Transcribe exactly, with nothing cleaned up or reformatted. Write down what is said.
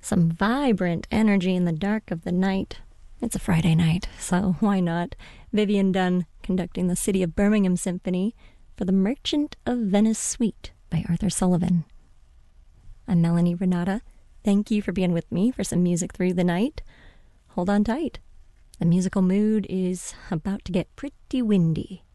Some vibrant energy in the dark of the night. It's a Friday night, so why not? Vivian Dunn conducting the City of Birmingham Symphony for the Merchant of Venice Suite by Arthur Sullivan. I'm Melanie Renata. Thank you for being with me for some music through the night. Hold on tight. The musical mood is about to get pretty windy.